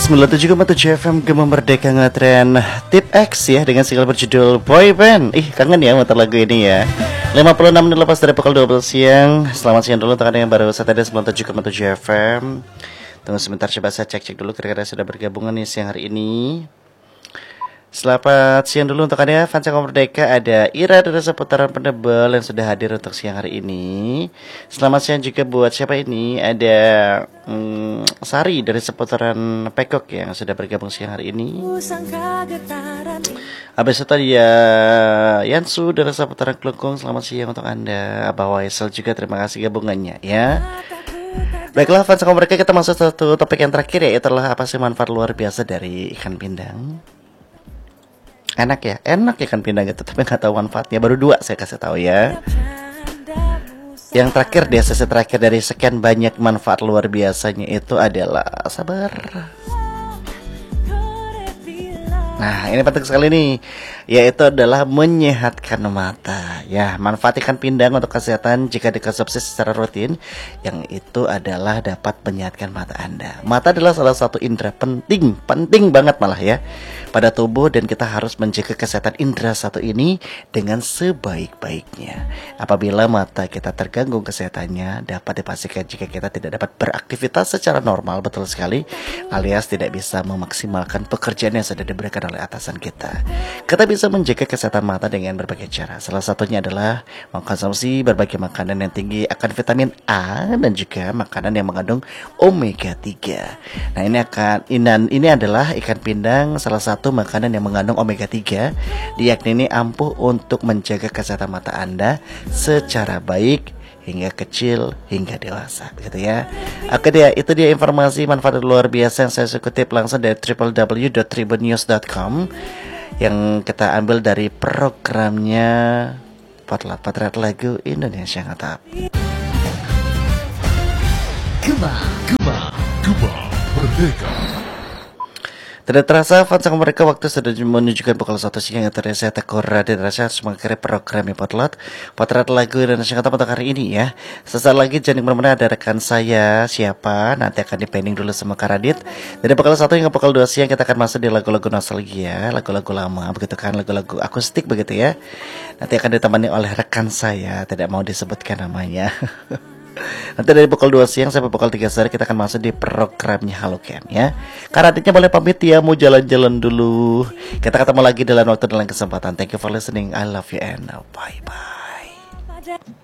97,7 FM Gema Merdeka ngetren Tip X ya dengan single berjudul Boy Band. Kangen ya muter lagu ini ya. 56 menit lepas dari pukul 12 siang. Selamat siang dulu untuk Anda yang baru saat ada 97,7 FM. Tunggu sebentar, coba saya cek dulu kira-kira sudah bergabungan nih siang hari ini. Selamat siang dulu untuk Anda fans Gema Merdeka. Ada Ira dari seputaran Penebel yang sudah hadir untuk siang hari ini. Selamat siang juga buat siapa ini? Ada Sari dari seputaran Pekok yang sudah bergabung siang hari ini. Habis itu dia Yansu dari seputaran Kelungkung. Selamat siang untuk Anda. Abah Waisel juga terima kasih gabungannya ya. Baiklah fans Gema Merdeka, kita masuk satu topik yang terakhir ya. Itulah apa sih manfaat luar biasa dari ikan pindang. Enak ya ikan pindang gitu, tapi nggak tahu manfaatnya. Baru 2 saya kasih tahu ya. Yang terakhir di sesi terakhir dari sekian banyak manfaat luar biasanya itu adalah sabar. Nah ini penting sekali nih, yaitu adalah menyehatkan mata. Ya, manfaat ikan pindang untuk kesehatan jika dikonsumsi secara rutin, yang itu adalah dapat menyehatkan mata Anda. Mata adalah salah satu indera penting banget malah ya pada tubuh, dan kita harus menjaga kesehatan indera satu ini dengan sebaik-baiknya. Apabila mata kita terganggu kesehatannya, dapat dipastikan jika kita tidak dapat beraktivitas secara normal, betul sekali, alias tidak bisa memaksimalkan pekerjaan yang sudah diberikan oleh atasan kita. Kita bisa menjaga kesehatan mata dengan berbagai cara. Salah satunya adalah mengkonsumsi berbagai makanan yang tinggi akan vitamin A dan juga makanan yang mengandung omega 3. Nah, ini adalah ikan pindang, salah satu makanan yang mengandung omega 3. Diyakini ampuh untuk menjaga kesehatan mata Anda secara baik hingga kecil hingga dewasa, gitu ya. Oke deh, itu dia informasi manfaat luar biasa yang saya kutip langsung dari www.tribunnews.com yang kita ambil dari programnya Potret Lagu Indonesia Ngetop. Gema Merdeka. Tidak terasa fans Gema Merdeka, waktu sudah menunjukkan pukul 1 siang. Terasa saya Teguh Raden Rasya harus mengakhiri programnya Potret Lagu Indonesia Ngetop untuk hari ini ya. Sesaat lagi jangan kemana-mana, ada rekan saya siapa nanti akan dipending dulu sama Kak Radit. Dari pukul 1 hingga pukul 2 siang kita akan masuk di lagu-lagu nostalgia, lagu-lagu lama begitu kan, lagu-lagu akustik begitu ya. Nanti akan ditemani oleh rekan saya, tidak mau disebutkan namanya. Nanti dari pukul 2 siang sampai pukul 3 sore kita akan masuk di programnya Halo Ken ya. Karatnya boleh pamit ya, mau jalan-jalan dulu. Kita ketemu lagi dalam waktu dan kesempatan. Thank you for listening. I love you and bye-bye.